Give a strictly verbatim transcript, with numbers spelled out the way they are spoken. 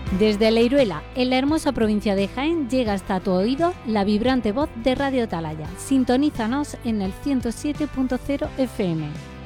Desde Leiruela, en la hermosa provincia de Jaén, llega hasta tu oído la vibrante voz de Radio Atalaya. Sintonízanos en el ciento siete punto cero F M.